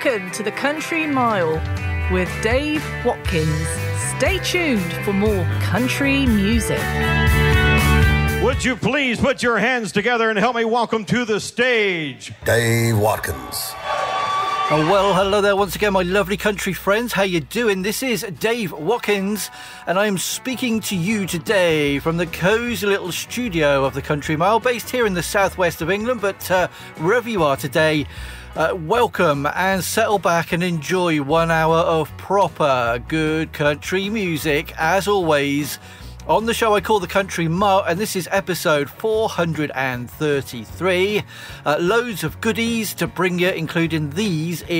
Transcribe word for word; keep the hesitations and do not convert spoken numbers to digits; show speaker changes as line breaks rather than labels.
Welcome to the Country Mile with Dave Watkins. Stay tuned for more country music.
Would you please put your hands together and help me welcome to the stage
Dave Watkins.
Oh, well, hello there once again, my lovely country friends. How you doing? This is Dave Watkins, and I am speaking to you today from the cosy little studio of the Country Mile, based here in the southwest of England. But uh, wherever you are today, uh, welcome and settle back and enjoy one hour of proper good country music, as always, on the show I call the Country Mile, and this is episode four hundred thirty-three. Uh, loads of goodies to bring you, including these